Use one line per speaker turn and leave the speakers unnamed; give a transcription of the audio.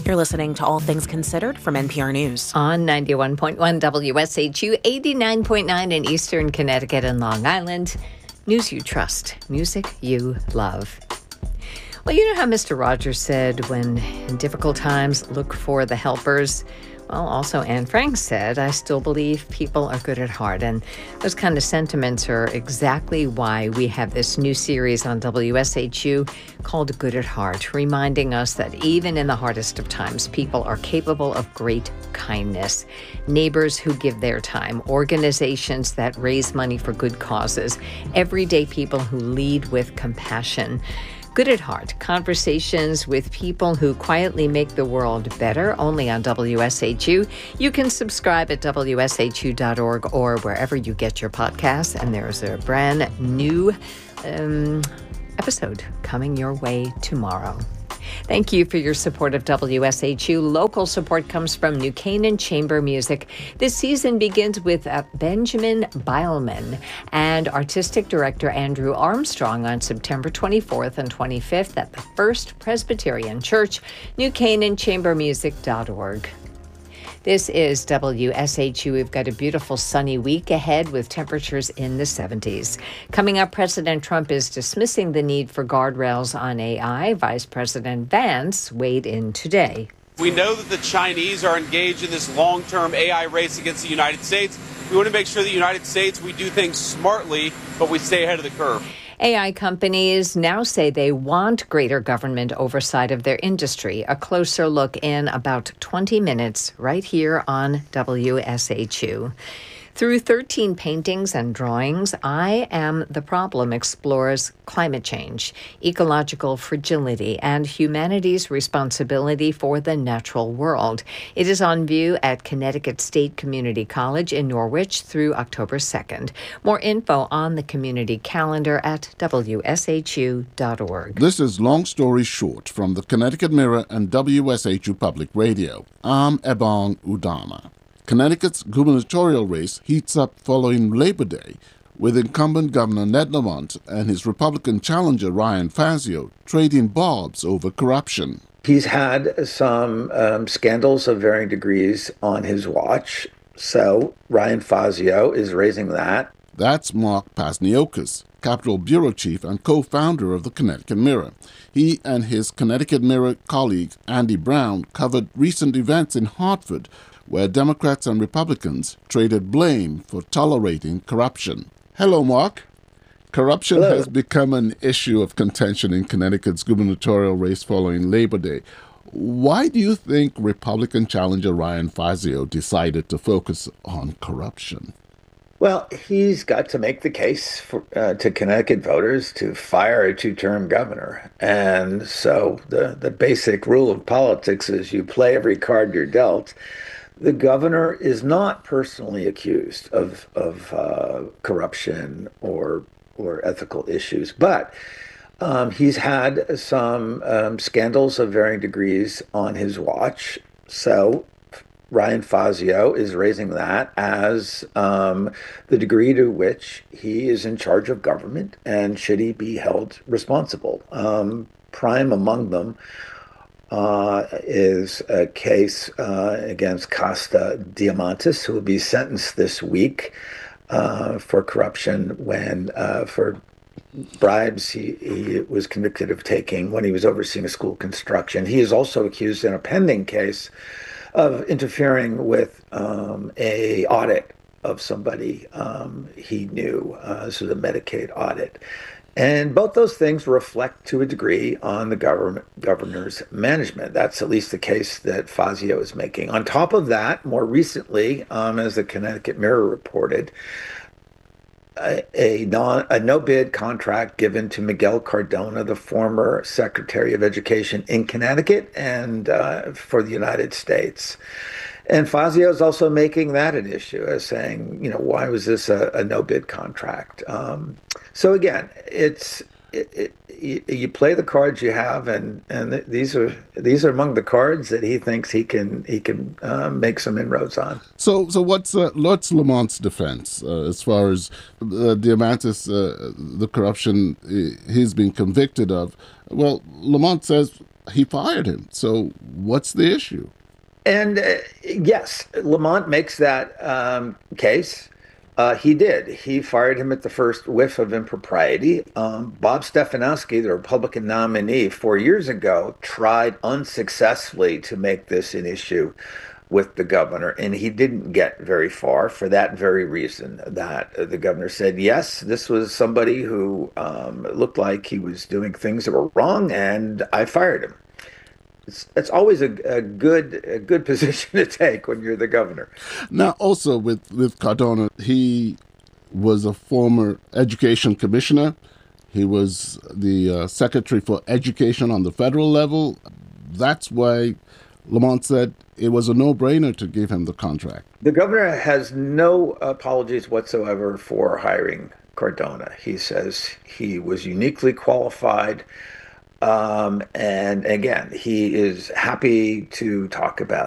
You're listening to All Things Considered from NPR News.
On 91.1 WSHU, 89.9 in Eastern Connecticut and Long Island. News you trust, music you love. Well, you know how Mr. Rogers said, when in difficult times, look for the helpers. Well, also Anne Frank said, I still believe people are good at heart. And those kind of sentiments are exactly why we have this new series on WSHU called Good at Heart, reminding us that even in the hardest of times, people are capable of great kindness. Neighbors who give their time, organizations that raise money for good causes, everyday people who lead with compassion. Good at Heart, conversations with people who quietly make the world better, only on WSHU. You can subscribe at WSHU.org or wherever you get your podcasts. And there's a brand new episode coming your way tomorrow. Thank you for your support of WSHU. Local support comes from New Canaan Chamber Music. This season begins with Benjamin Beilman and artistic director Andrew Armstrong on September 24th and 25th at the First Presbyterian Church, newcananchambermusic.org. This is WSHU. We've got a beautiful sunny week ahead with temperatures in the 70s. Coming up, President Trump is dismissing the need for guardrails on AI. Vice President Vance weighed in today.
We know that the Chinese are engaged in this long-term AI race against the United States. We want to make sure the United States, we do things smartly, but we stay ahead of the curve.
AI companies now say they want greater government oversight of their industry. A closer look in about 20 minutes right here on WSHU. Through 13 paintings and drawings, I Am the Problem explores climate change, ecological fragility, and humanity's responsibility for the natural world. It is on view at Connecticut State Community College in Norwich through October 2nd. More info on the community calendar at WSHU.org.
This is Long Story Short from the Connecticut Mirror and WSHU Public Radio. I'm Ebong Udama. Connecticut's gubernatorial race heats up following Labor Day, with incumbent Governor Ned Lamont and his Republican challenger Ryan Fazio trading barbs over corruption.
He's had some scandals of varying degrees on his watch, so Ryan Fazio is raising that.
That's Mark Pasniokis, Capitol Bureau Chief and co-founder of the Connecticut Mirror. He and his Connecticut Mirror colleague Andy Brown covered recent events in Hartford, where Democrats and Republicans traded blame for tolerating corruption. Hello, Mark. Corruption
Hello.
has become an issue of contention in Connecticut's gubernatorial race following Labor Day. Why do you think Republican challenger Ryan Fazio decided to focus on corruption?
Well, he's got to make the case to Connecticut voters to fire a two-term governor. And so the basic rule of politics is you play every card you're dealt. The governor is not personally accused of corruption or ethical issues, but he's had some scandals of varying degrees on his watch. So Ryan Fazio is raising that as the degree to which he is in charge of government and should he be held responsible. Prime among them is a case against Costa Diamantis, who will be sentenced this week for corruption when, for bribes he was convicted of taking when he was overseeing a school construction. He is also accused in a pending case of interfering with a audit of somebody he knew, so the Medicaid audit. And both those things reflect to a degree on the governor's management. That's at least the case that Fazio is making. On top of that, more recently, as the Connecticut Mirror reported, a no-bid contract given to Miguel Cardona, the former Secretary of Education in Connecticut and for the United States. And Fazio is also making that an issue, as saying, why was this a no-bid contract? So again, it's you play the cards you have, and these are among the cards that he thinks he can make some inroads on.
So what's Lamont's defense as far as Diamantis, the corruption he's been convicted of? Well, Lamont says he fired him. So what's the issue?
And yes, Lamont makes that case. He did. He fired him at the first whiff of impropriety. Bob Stefanowski, the Republican nominee 4 years ago, tried unsuccessfully to make this an issue with the governor, and he didn't get very far for that very reason, that the governor said, yes, this was somebody who looked like he was doing things that were wrong, and I fired him. It's always a good position to take when you're the governor.
Now, also with Cardona, he was a former education commissioner. He was the secretary for education on the federal level. That's why Lamont said it was a no-brainer to give him the contract.
The governor has no apologies whatsoever for hiring Cardona. He says he was uniquely qualified. And again, he is happy to talk about